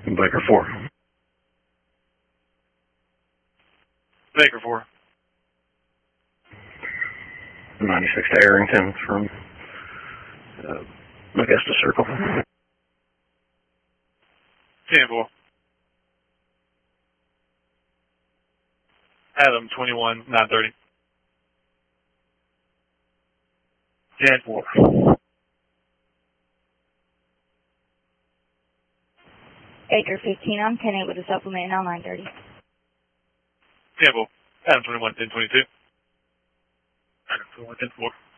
Baker 4. Baker 4. 96 to Arrington from Augusta Circle. 10-4. Adam 21, 930. 10-4. Baker 15 on 10-8 with a supplement now 930. 10-4. Adam 21, 1022. Adam 21, 10-4.